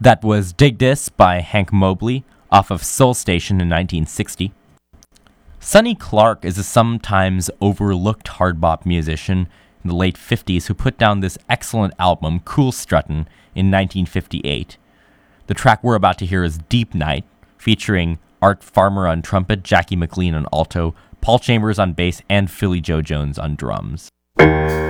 That was Dig This by Hank Mobley off of Soul Station in 1960. Sonny Clark is a sometimes overlooked hard bop musician in the late 50s who put down this excellent album, Cool Struttin', in 1958. The track we're about to hear is Deep Night, featuring Art Farmer on trumpet, Jackie McLean on alto, Paul Chambers on bass, and Philly Joe Jones on drums.